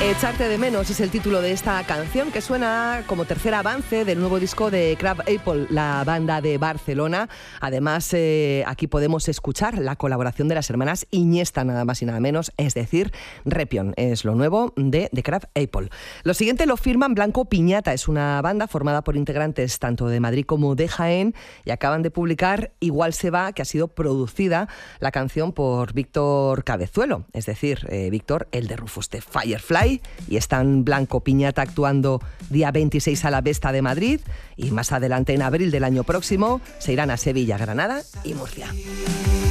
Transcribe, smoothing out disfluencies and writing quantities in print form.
Echarte de menos es el título de esta canción, que suena como tercer avance del nuevo disco de Crab Apple, la banda de Barcelona. Además, aquí podemos escuchar la colaboración de las hermanas Iniesta, nada más y nada menos, es decir, Repion, es lo nuevo de Crab Apple. Lo siguiente lo firman Blanco Piñata, es una banda formada por integrantes tanto de Madrid como de Jaén, y acaban de publicar Igual se va, que ha sido producida la canción por Víctor Cabezuelo, es decir, Víctor, el de Rufus de Firefly. Y están Blanco Piñata actuando día 26 a la Vesta de Madrid, y más adelante en abril del año próximo se irán a Sevilla, Granada y Murcia.